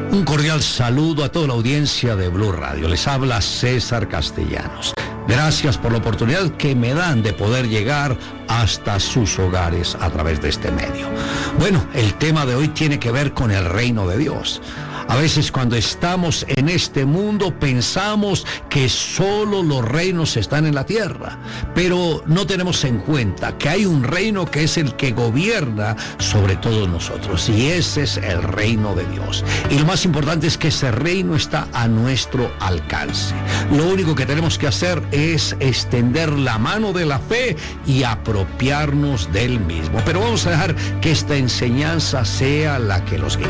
Un cordial saludo a toda la audiencia de Blue Radio. Les habla César Castellanos. Gracias por la oportunidad que me dan de poder llegar hasta sus hogares a través de este medio. Bueno, el tema de hoy tiene que ver con el reino de Dios. A veces cuando estamos en este mundo pensamos que solo los reinos están en la tierra, pero no tenemos en cuenta que hay un reino que es el que gobierna sobre todos nosotros, y ese es el reino de Dios. Y lo más importante es que ese reino está a nuestro alcance. Lo único que tenemos que hacer es extender la mano de la fe y apropiarnos del mismo. Pero vamos a dejar que esta enseñanza sea la que los guíe.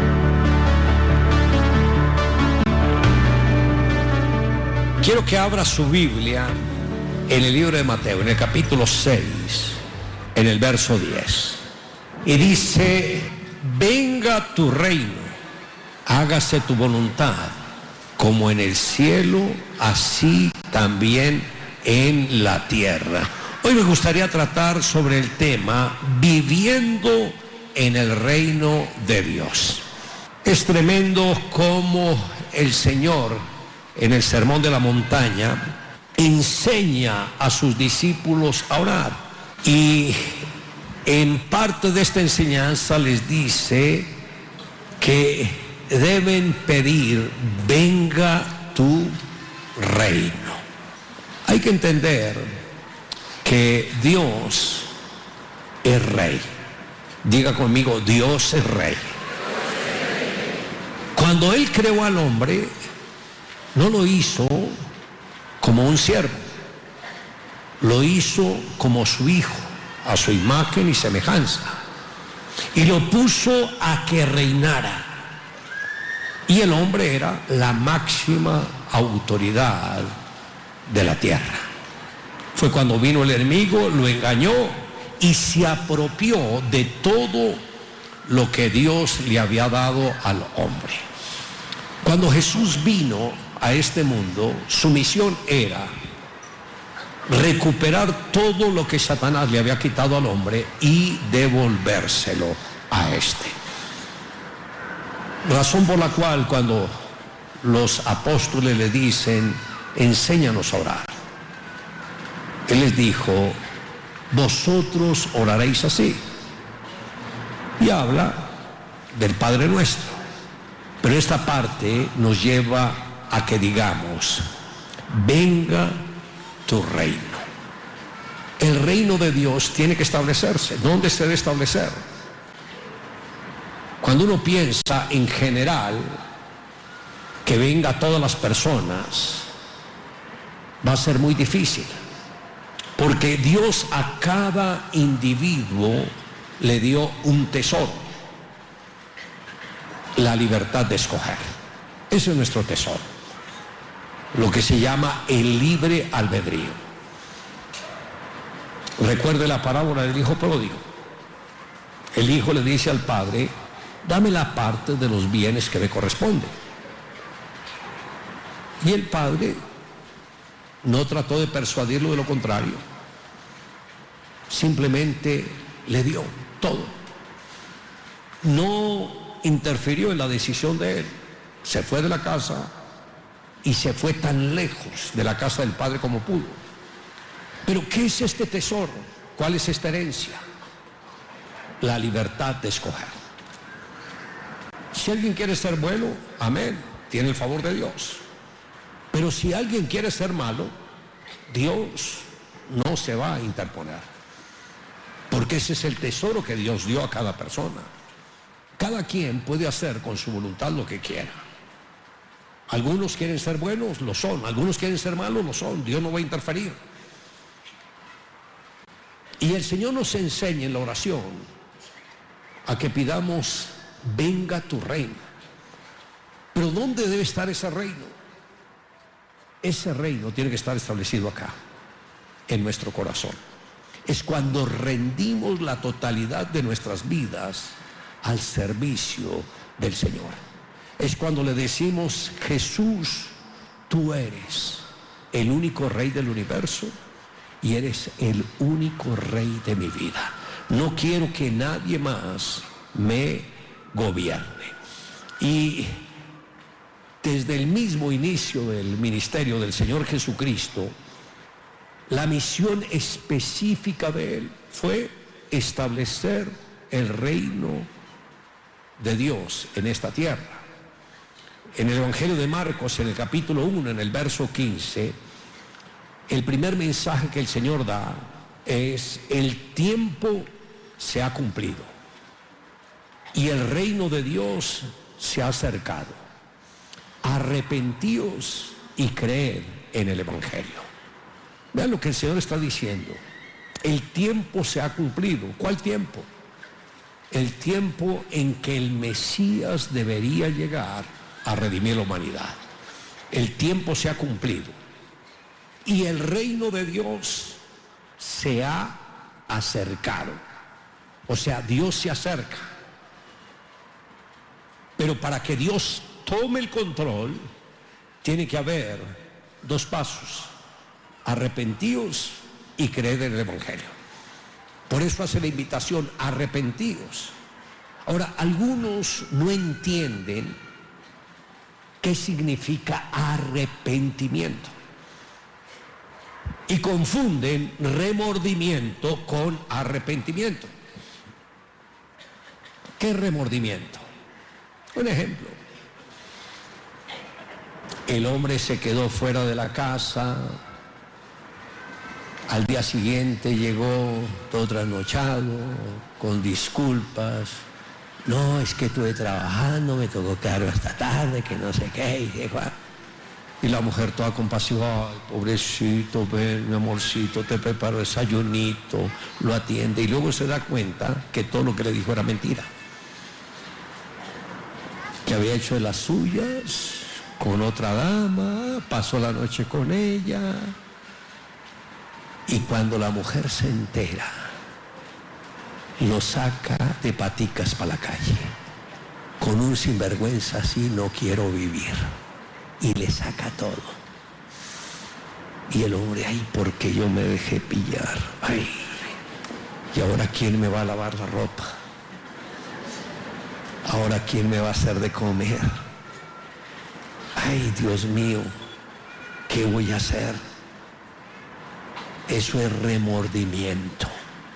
Quiero que abra su Biblia en el libro de Mateo, en el capítulo 6, en el verso 10. Y dice: venga tu reino, hágase tu voluntad, como en el cielo, así también en la tierra. Hoy me gustaría tratar sobre el tema viviendo en el reino de Dios. Es tremendo cómo el Señor, en el Sermón de la Montaña, enseña a sus discípulos a orar. Y en parte de esta enseñanza les dice que deben pedir: venga tu reino. Hay que entender que Dios es rey. Diga conmigo: Dios es rey. Cuando Él creó al hombre, no lo hizo como un siervo, lo hizo como su hijo, a su imagen y semejanza, y lo puso a que reinara. Y el hombre era la máxima autoridad de la tierra. Fue cuando vino el enemigo, lo engañó y se apropió de todo lo que Dios le había dado al hombre. Cuando Jesús vino a este mundo, su misión era recuperar todo lo que Satanás le había quitado al hombre y devolvérselo a este. Razón por la cual cuando los apóstoles le dicen: enséñanos a orar, Él les dijo: vosotros oraréis así. Y habla del Padre Nuestro. Pero esta parte nos lleva a que digamos: venga tu reino. El reino de Dios tiene que establecerse. ¿Dónde se debe establecer? Cuando uno piensa en general que venga a todas las personas, va a ser muy difícil, porque Dios a cada individuo le dio un tesoro: la libertad de escoger. Ese es nuestro tesoro, lo que se llama el libre albedrío. Recuerde la parábola del hijo pródigo. El hijo le dice al padre: dame la parte de los bienes que me corresponde. Y el padre no trató de persuadirlo de lo contrario, simplemente le dio todo. No interfirió en la decisión de él. Se fue de la casa y se fue tan lejos de la casa del padre como pudo. Pero ¿qué es este tesoro? ¿Cuál es esta herencia? La libertad de escoger. Si alguien quiere ser bueno, amén, tiene el favor de Dios. Pero si alguien quiere ser malo, Dios no se va a interponer, porque ese es el tesoro que Dios dio a cada persona. Cada quien puede hacer con su voluntad lo que quiera. Algunos quieren ser buenos, lo son. Algunos quieren ser malos, lo son. Dios no va a interferir. Y el Señor nos enseña en la oración a que pidamos: venga tu reino. Pero ¿dónde debe estar ese reino? Ese reino tiene que estar establecido acá, en nuestro corazón. Es cuando rendimos la totalidad de nuestras vidas al servicio del Señor. Es cuando le decimos: Jesús, tú eres el único Rey del universo y eres el único Rey de mi vida. No quiero que nadie más me gobierne. Y desde el mismo inicio del ministerio del Señor Jesucristo, la misión específica de Él fue establecer el reino de Dios en esta tierra. En el Evangelio de Marcos, en el capítulo 1, en el verso 15, el primer mensaje que el Señor da es: el tiempo se ha cumplido y el reino de Dios se ha acercado. Arrepentíos y creed en el Evangelio. Vean lo que el Señor está diciendo. El tiempo se ha cumplido. ¿Cuál tiempo? El tiempo en que el Mesías debería llegar a redimir la humanidad. El tiempo se ha cumplido y el reino de Dios se ha acercado. O sea, Dios se acerca. Pero para que Dios tome el control, tiene que haber dos pasos: arrepentíos y creed en el Evangelio. Por eso hace la invitación: arrepentíos. Ahora, algunos no entienden qué significa arrepentimiento y confunden remordimiento con arrepentimiento. ¿Qué es remordimiento? Un ejemplo: el hombre se quedó fuera de la casa, al día siguiente llegó todo trasnochado, con disculpas. No, es que estuve trabajando, me tocó quedarme hasta tarde, que no sé qué. Y la mujer toda compasiva: ay, pobrecito, ven, mi amorcito, te preparo desayunito, lo atiende. Y luego se da cuenta que todo lo que le dijo era mentira, que había hecho de las suyas con otra dama, pasó la noche con ella. Y cuando la mujer se entera, lo saca de paticas para la calle. Con un sinvergüenza así no quiero vivir. Y le saca todo. Y el hombre: ay, porque yo me dejé pillar. Ay, ¿y ahora quién me va a lavar la ropa? ¿Ahora quién me va a hacer de comer? Ay, Dios mío, ¿qué voy a hacer? Eso es remordimiento.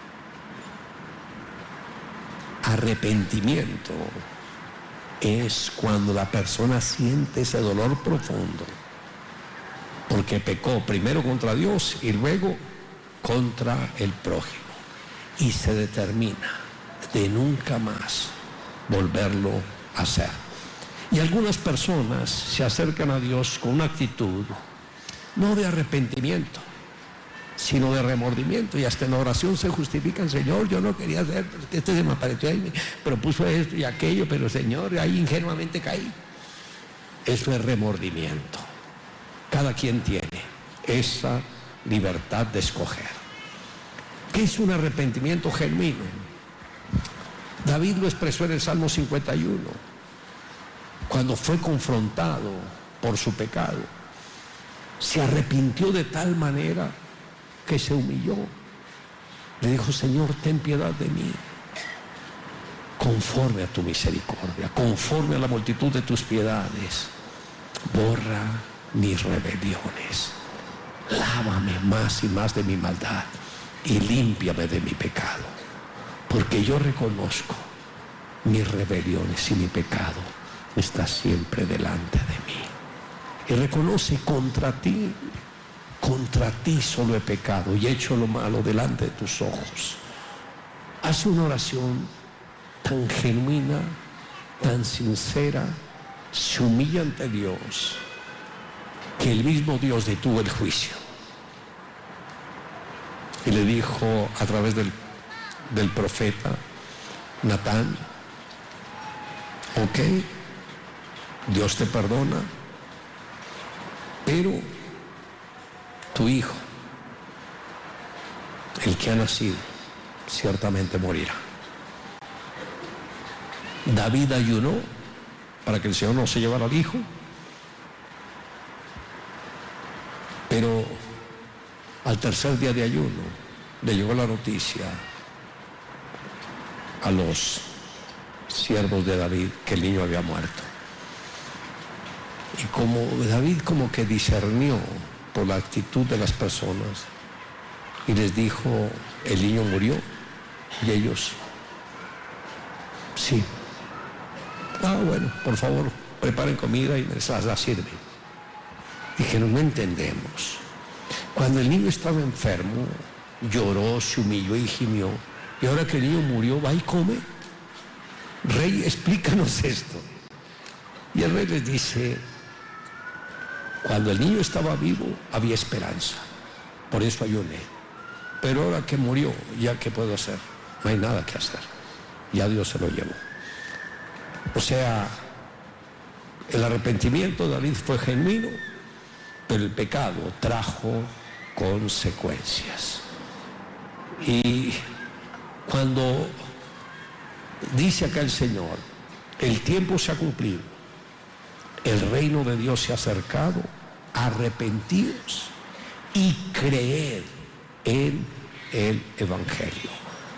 Arrepentimiento es cuando la persona siente ese dolor profundo porque pecó primero contra Dios y luego contra el prójimo, y se determina de nunca más volverlo a hacer. Y algunas personas se acercan a Dios con una actitud no de arrepentimiento, sino de remordimiento, y hasta en la oración se justifican: Señor, yo no quería hacer, este se me apareció ahí, pero puso esto y aquello, pero Señor, ahí ingenuamente caí. Eso es remordimiento. Cada quien tiene esa libertad de escoger. ¿Qué es un arrepentimiento genuino? David lo expresó en el Salmo 51, cuando fue confrontado por su pecado. Se arrepintió de tal manera que se humilló. Le dijo: Señor, ten piedad de mí, conforme a tu misericordia, conforme a la multitud de tus piedades, borra mis rebeliones, lávame más y más de mi maldad y límpiame de mi pecado, porque yo reconozco mis rebeliones y mi pecado está siempre delante de mí. Y reconoce: contra ti solo he pecado y he hecho lo malo delante de tus ojos. Hace una oración tan genuina, tan sincera, se humilla ante Dios, que el mismo Dios detuvo el juicio y le dijo a través del profeta Natán: ok, Dios te perdona, pero tu hijo, el que ha nacido, ciertamente morirá. David ayunó para que el Señor no se llevara al hijo, pero al tercer día de ayuno le llegó la noticia a los siervos de David que el niño había muerto. Y como David como que discernió por la actitud de las personas y les dijo, el niño murió, y ellos, sí. Bueno, por favor, preparen comida y me la sirven. Dijeron, no entendemos. Cuando el niño estaba enfermo, lloró, se humilló y gimió, y ahora que el niño murió, va y come. Rey, explícanos esto. Y el rey les dice, cuando el niño estaba vivo, había esperanza, por eso ayuné. Pero ahora que murió, ¿ya qué puedo hacer? No hay nada que hacer, ya Dios se lo llevó. O sea, el arrepentimiento de David fue genuino, pero el pecado trajo consecuencias. Y cuando dice acá el Señor, el tiempo se ha cumplido, el reino de Dios se ha acercado, arrepentidos y creed en el Evangelio.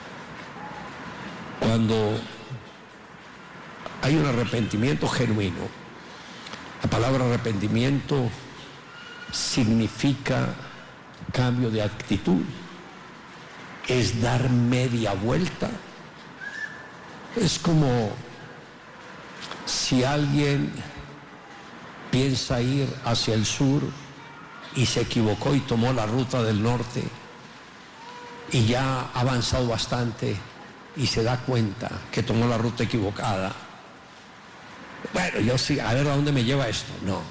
Cuando hay un arrepentimiento genuino, la palabra arrepentimiento significa cambio de actitud, es dar media vuelta. Es como si alguien piensa ir hacia el sur y se equivocó y tomó la ruta del norte y ya ha avanzado bastante y se da cuenta que tomó la ruta equivocada. Bueno, yo sí, a ver a dónde me lleva esto. No,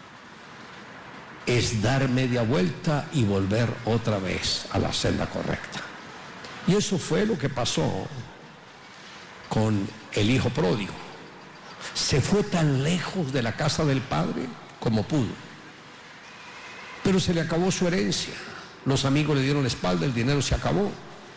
es dar media vuelta y volver otra vez a la senda correcta. Y eso fue lo que pasó con el hijo pródigo. Se fue tan lejos de la casa del padre como pudo, pero se le acabó su herencia. Los amigos le dieron la espalda, el dinero se acabó.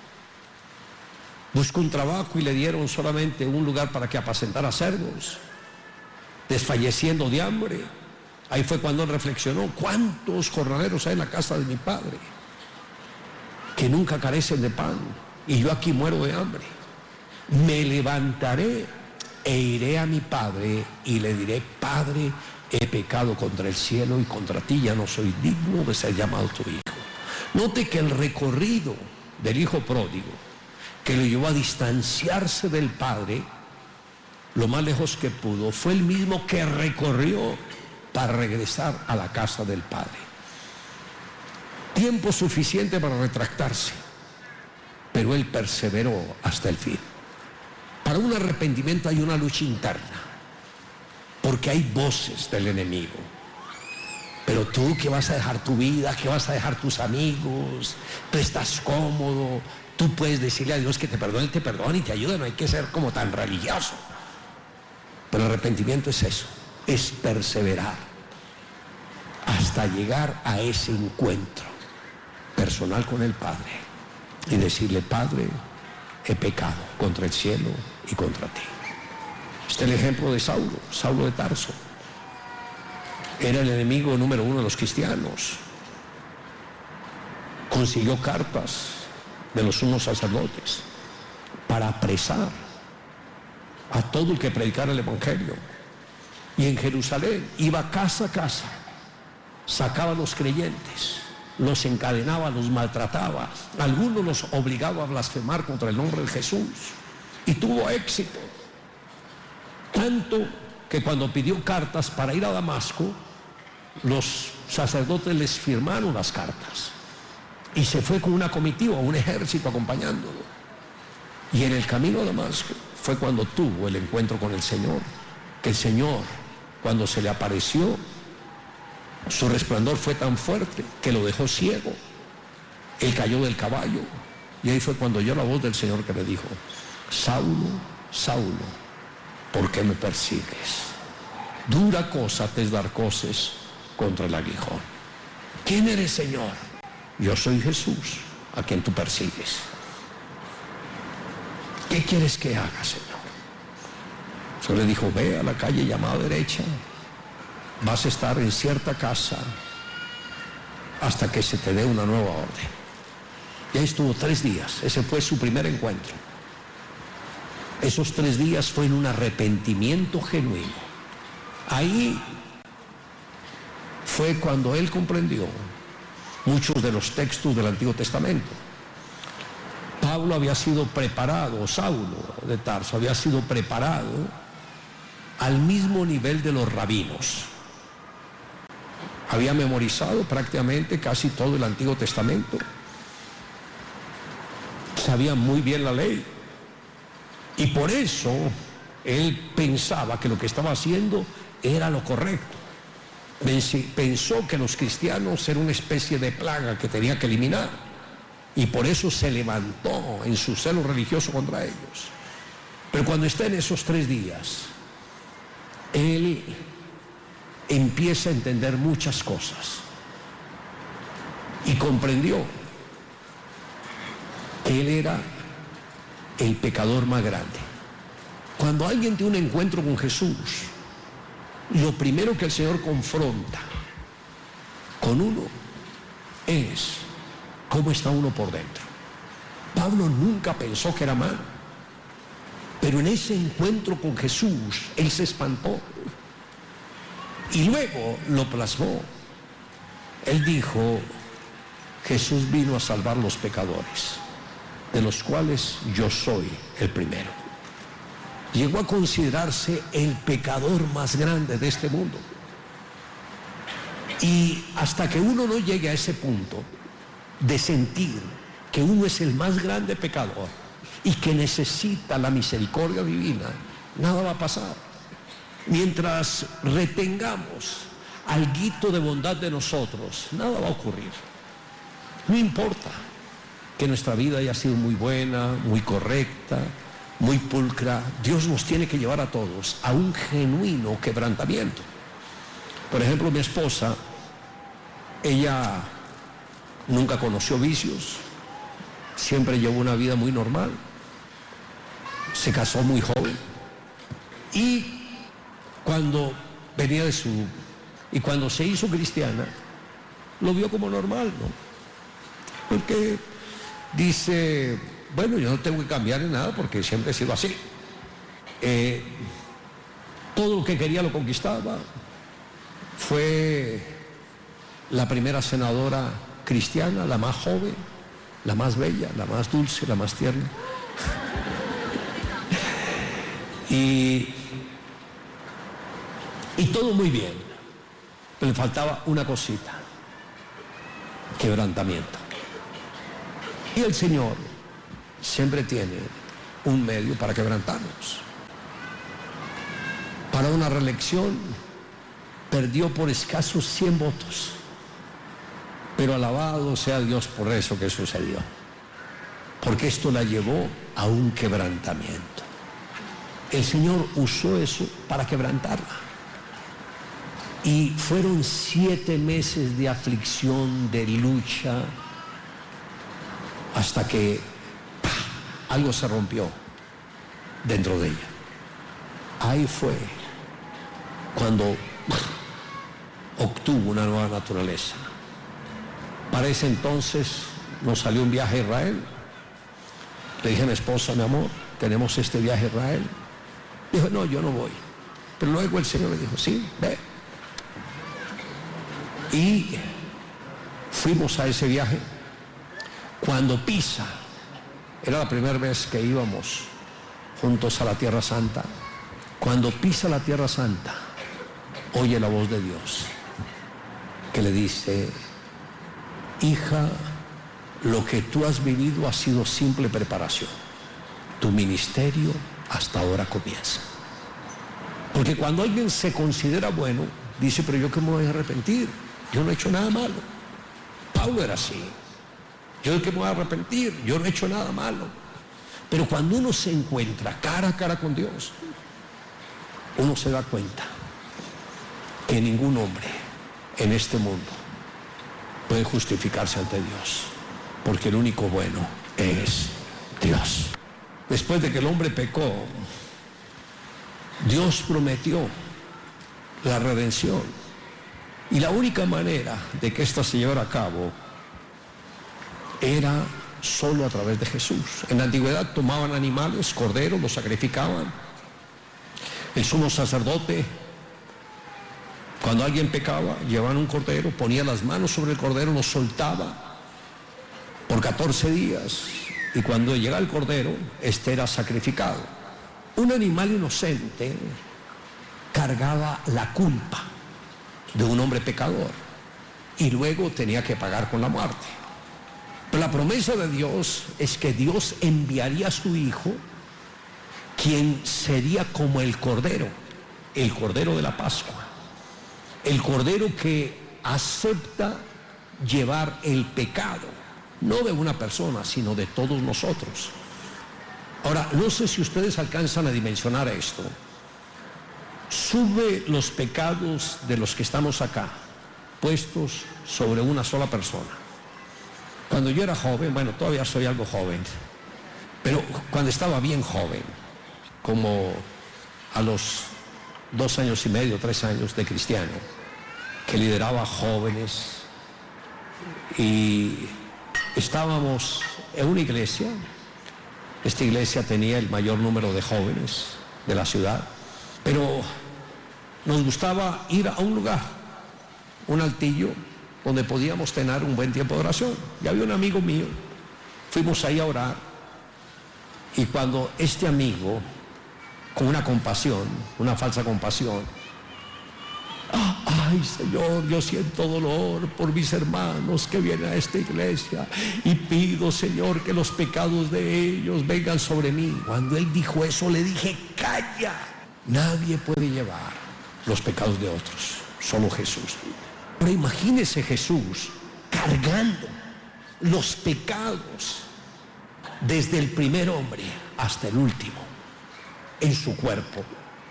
Buscó un trabajo y le dieron solamente un lugar para que apacentara cerdos, desfalleciendo de hambre. Ahí fue cuando él reflexionó, ¿cuántos jornaleros hay en la casa de mi padre que nunca carecen de pan y yo aquí muero de hambre? Me levantaré e iré a mi padre y le diré, Padre, he pecado contra el cielo y contra ti, ya no soy digno de ser llamado tu hijo. Note que el recorrido del hijo pródigo, que lo llevó a distanciarse del padre lo más lejos que pudo, fue el mismo que recorrió para regresar a la casa del padre. Tiempo suficiente para retractarse, pero él perseveró hasta el fin. Para un arrepentimiento hay una lucha interna, porque hay voces del enemigo. Pero tú, que vas a dejar tu vida, que vas a dejar tus amigos, tú estás cómodo, tú puedes decirle a Dios que te perdone y te ayude, no hay que ser como tan religioso. Pero el arrepentimiento es eso, es perseverar hasta llegar a ese encuentro personal con el Padre y decirle, Padre, he pecado contra el cielo y contra ti. Este es el ejemplo de Saulo de Tarso. Era el enemigo número uno de los cristianos. Consiguió cartas de los sumos sacerdotes para apresar a todo el que predicara el Evangelio. Y en Jerusalén iba casa a casa, sacaba a los creyentes, los encadenaba, los maltrataba, algunos los obligaba a blasfemar contra el nombre de Jesús, y tuvo éxito, tanto que cuando pidió cartas para ir a Damasco, los sacerdotes les firmaron las cartas y se fue con una comitiva, un ejército acompañándolo. Y en el camino a Damasco fue cuando tuvo el encuentro con el Señor, que el Señor, cuando se le apareció, su resplandor fue tan fuerte que lo dejó ciego. Él cayó del caballo y ahí fue cuando oyó la voz del Señor que le dijo, Saulo, Saulo, ¿por qué me persigues? Dura cosa te es dar coces contra el aguijón. ¿Quién eres, Señor? Yo soy Jesús, a quien tú persigues. ¿Qué quieres que haga, Señor? Yo le dijo, ve a la calle llamada derecha, vas a estar en cierta casa hasta que se te dé una nueva orden. Y ahí estuvo 3 días, ese fue su primer encuentro. Esos 3 días fue en un arrepentimiento genuino. Ahí fue cuando él comprendió muchos de los textos del Antiguo Testamento. Pablo había sido preparado, Saulo de Tarso había sido preparado al mismo nivel de los rabinos. Había memorizado prácticamente casi todo el Antiguo Testamento. Sabía muy bien la ley. Y por eso él pensaba que lo que estaba haciendo era lo correcto. Pensó que los cristianos eran una especie de plaga que tenía que eliminar. Y por eso se levantó en su celo religioso contra ellos. Pero cuando está en esos 3 días, él empieza a entender muchas cosas. Y comprendió que él era el pecador más grande. Cuando alguien tiene un encuentro con Jesús, lo primero que el Señor confronta con uno es cómo está uno por dentro. Pablo nunca pensó que era malo, pero en ese encuentro con Jesús, él se espantó y luego lo plasmó. Él dijo: Jesús vino a salvar los pecadores, de los cuales yo soy el primero. Llegó a considerarse el pecador más grande de este mundo. Y hasta que uno no llegue a ese punto de sentir que uno es el más grande pecador y que necesita la misericordia divina, nada va a pasar. Mientras retengamos alguito de bondad de nosotros, nada va a ocurrir. No importa que nuestra vida haya sido muy buena, muy correcta, muy pulcra, Dios nos tiene que llevar a todos a un genuino quebrantamiento. Por ejemplo, mi esposa, ella nunca conoció vicios, siempre llevó una vida muy normal, se casó muy joven y cuando venía y cuando se hizo cristiana, lo vio como normal, ¿no? Porque dice: bueno, yo no tengo que cambiar en nada porque siempre he sido así. Todo lo que quería lo conquistaba. Fue la primera senadora cristiana, la más joven, la más bella, la más dulce, la más tierna. Y todo muy bien. Pero le faltaba una cosita: quebrantamiento. Y el Señor siempre tiene un medio para quebrantarnos. Para una reelección perdió por escasos 100 votos, pero alabado sea Dios por eso que sucedió, porque esto la llevó a un quebrantamiento. El Señor usó eso para quebrantarla, y fueron 7 meses de aflicción, de lucha, hasta que algo se rompió dentro de ella. Ahí fue cuando obtuvo una nueva naturaleza. Para ese entonces nos salió un viaje a Israel. Le dije a mi esposa: mi amor, tenemos este viaje a Israel. Dijo: no, yo no voy. Pero luego el Señor le dijo: sí, ve. Y fuimos a ese viaje. Cuando pisa, era la primera vez que íbamos juntos a la Tierra Santa. Cuando pisa la Tierra Santa, oye la voz de Dios que le dice: hija, lo que tú has vivido ha sido simple preparación. Tu ministerio hasta ahora comienza. Porque cuando alguien se considera bueno, dice: pero yo qué me voy a arrepentir, yo no he hecho nada malo. Pablo era así: yo de qué me voy a arrepentir, yo no he hecho nada malo. Pero cuando uno se encuentra cara a cara con Dios, uno se da cuenta que ningún hombre en este mundo puede justificarse ante Dios, porque el único bueno es Dios. Después de que el hombre pecó, Dios prometió la redención, y la única manera de que ésta se llevara a cabo era solo a través de Jesús. En la antigüedad tomaban animales, corderos, los sacrificaban. El sumo sacerdote, Cuando alguien pecaba, llevaban un cordero, ponía las manos sobre el cordero, lo soltaba por 14 días. Y cuando llegaba el cordero, este era sacrificado. Un animal inocente cargaba la culpa de un hombre pecador y luego tenía que pagar con la muerte. Pero la promesa de Dios es que Dios enviaría a su Hijo, quien sería como el cordero de la Pascua, el cordero que acepta llevar el pecado, no de una persona, sino de todos nosotros. Ahora, no sé si ustedes alcanzan a dimensionar esto. Sube los pecados de los que estamos acá, puestos sobre una sola persona. Cuando yo era joven, bueno, todavía soy algo joven, pero cuando estaba bien joven, como a los 2 años y medio, 3 años de cristiano, que lideraba jóvenes, y estábamos en una iglesia. Esta iglesia tenía el mayor número de jóvenes de la ciudad, pero nos gustaba ir a un lugar, un altillo, donde podíamos tener un buen tiempo de oración. Y había un amigo mío, fuimos ahí a orar, y cuando este amigo, con una compasión, una falsa compasión, ay Señor, yo siento dolor por mis hermanos que vienen a esta iglesia y pido, Señor, que los pecados de ellos vengan sobre mí. Cuando él dijo eso, le dije, calla, nadie puede llevar los pecados de otros, solo Jesús. Pero imagínese Jesús cargando los pecados desde el primer hombre hasta el último en su cuerpo.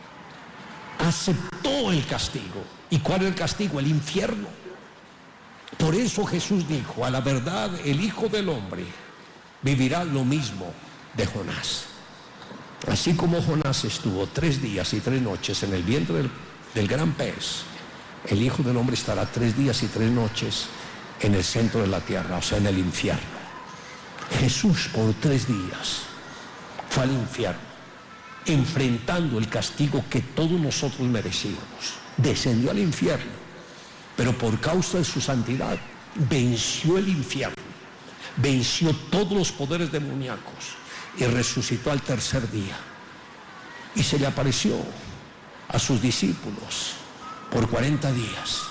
Aceptó el castigo. ¿Y cuál es el castigo? El infierno. Por eso Jesús dijo, a la verdad, el Hijo del Hombre vivirá lo mismo de Jonás. Así como Jonás estuvo 3 días y 3 noches en el vientre del gran pez, el Hijo del Hombre estará 3 días y 3 noches en el centro de la tierra, o sea, en el infierno. Jesús por 3 días fue al infierno, enfrentando el castigo que todos nosotros merecíamos. Descendió al infierno, pero por causa de su santidad venció el infierno, venció todos los poderes demoníacos y resucitó al 3er día. Y se le apareció a sus discípulos por 40 días.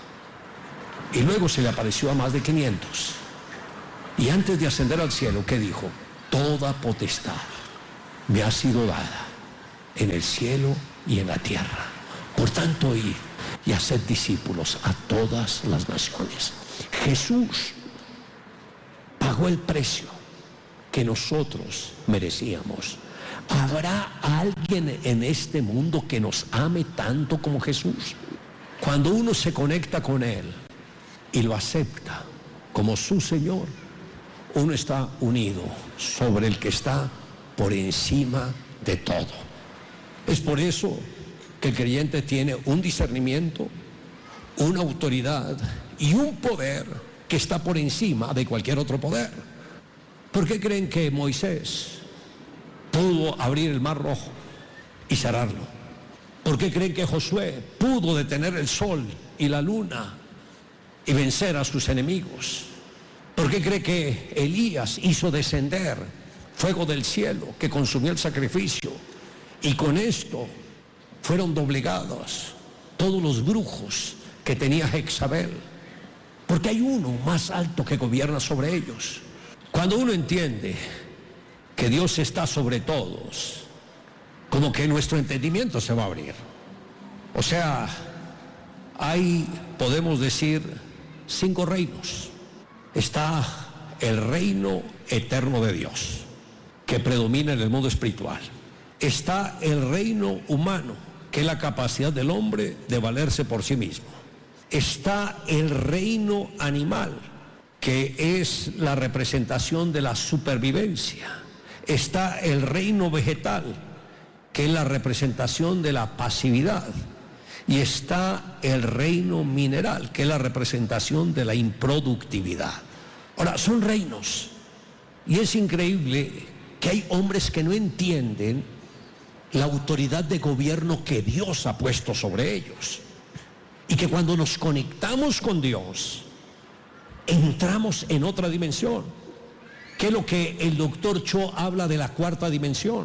Y luego se le apareció a más de 500. Y antes de ascender al cielo, ¿qué dijo? Toda potestad me ha sido dada en el cielo y en la tierra. Por tanto, id y haced discípulos a todas las naciones. Jesús pagó el precio que nosotros merecíamos. ¿Habrá alguien en este mundo que nos ame tanto como Jesús? Cuando uno se conecta con Él y lo acepta como su Señor, uno está unido sobre el que está por encima de todo. Es por eso que el creyente tiene un discernimiento, una autoridad y un poder que está por encima de cualquier otro poder. ¿Por qué creen que Moisés pudo abrir el Mar Rojo y cerrarlo? ¿Por qué creen que Josué pudo detener el sol y la luna y vencer a sus enemigos? ¿Por qué cree que Elías hizo descender fuego del cielo que consumió el sacrificio? Y con esto fueron doblegados todos los brujos que tenía Jezabel. Porque hay uno más alto que gobierna sobre ellos. Cuando uno entiende que Dios está sobre todos, como que nuestro entendimiento se va a abrir. O sea, hay, podemos decir, 5 reinos. Está el reino eterno de Dios, que predomina en el mundo espiritual. Está el reino humano, que es la capacidad del hombre de valerse por sí mismo. Está el reino animal, que es la representación de la supervivencia. Está el reino vegetal, que es la representación de la pasividad. Y está el reino mineral, que es la representación de la improductividad. Ahora, son reinos. Y es increíble que hay hombres que no entienden la autoridad de gobierno que Dios ha puesto sobre ellos. Y que cuando nos conectamos con Dios, entramos en otra dimensión. Que es lo que el doctor Cho habla de la cuarta dimensión.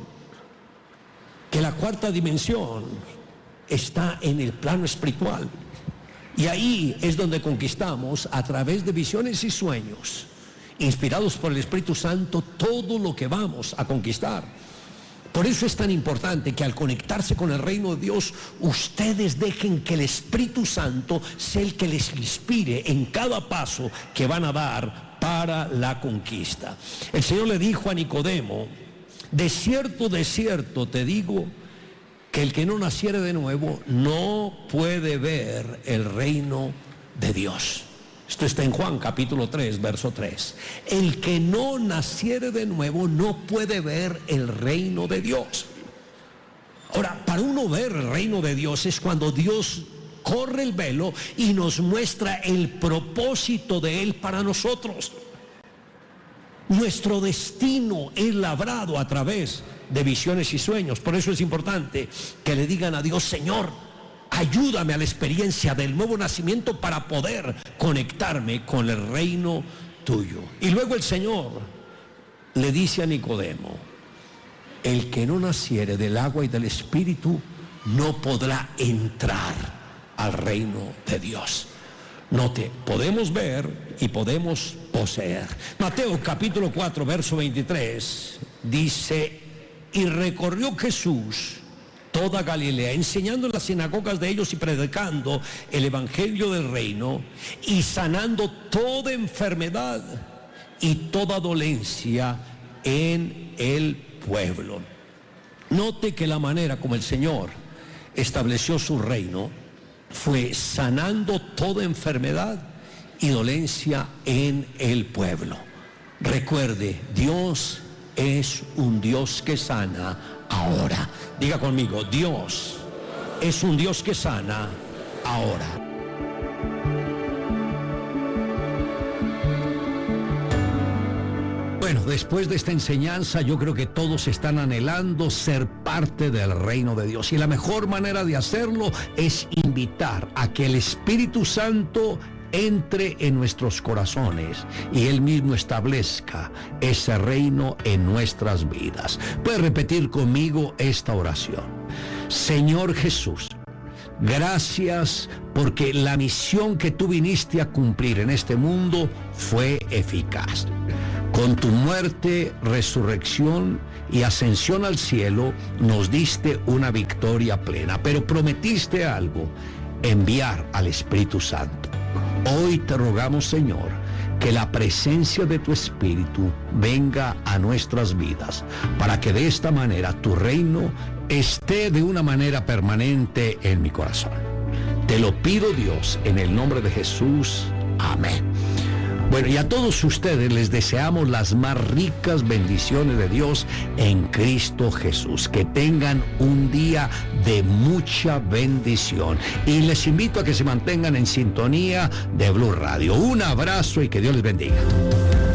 Que la cuarta dimensión está en el plano espiritual. Y ahí es donde conquistamos, a través de visiones y sueños, inspirados por el Espíritu Santo, todo lo que vamos a conquistar. Por eso es tan importante que al conectarse con el reino de Dios, ustedes dejen que el Espíritu Santo sea el que les inspire en cada paso que van a dar para la conquista. El Señor le dijo a Nicodemo: de cierto te digo, que el que no naciere de nuevo no puede ver el reino de Dios. Esto está en Juan capítulo 3, verso 3. El que no naciere de nuevo no puede ver el reino de Dios. Ahora, para uno ver el reino de Dios es cuando Dios corre el velo y nos muestra el propósito de Él para nosotros. Nuestro destino es labrado a través de visiones y sueños. Por eso es importante que le digan a Dios: Señor, ayúdame a la experiencia del nuevo nacimiento para poder conectarme con el reino tuyo. Y luego el Señor le dice a Nicodemo: el que no naciere del agua y del Espíritu no podrá entrar al reino de Dios. Note, podemos ver y podemos poseer. Mateo capítulo 4, verso 23 dice: y recorrió Jesús toda Galilea, enseñando en las sinagogas de ellos y predicando el evangelio del reino y sanando toda enfermedad y toda dolencia en el pueblo. Note que la manera como el Señor estableció su reino fue sanando toda enfermedad y dolencia en el pueblo. Recuerde, Dios es un Dios que sana ahora. Diga conmigo: Dios es un Dios que sana ahora. Bueno, después de esta enseñanza, yo creo que todos están anhelando ser parte del reino de Dios. Y la mejor manera de hacerlo es invitar a que el Espíritu Santo entre en nuestros corazones y Él mismo establezca ese reino en nuestras vidas. Puedes repetir conmigo esta oración: Señor Jesús, gracias porque la misión que tú viniste a cumplir en este mundo fue eficaz. Con tu muerte, resurrección y ascensión al cielo nos diste una victoria plena, pero prometiste algo: enviar al Espíritu Santo. Hoy te rogamos, Señor, que la presencia de tu Espíritu venga a nuestras vidas, para que de esta manera tu reino esté de una manera permanente en mi corazón. Te lo pido, Dios, en el nombre de Jesús. Amén. Bueno, y a todos ustedes les deseamos las más ricas bendiciones de Dios en Cristo Jesús. Que tengan un día de mucha bendición. Y les invito a que se mantengan en sintonía de Blue Radio. Un abrazo y que Dios les bendiga.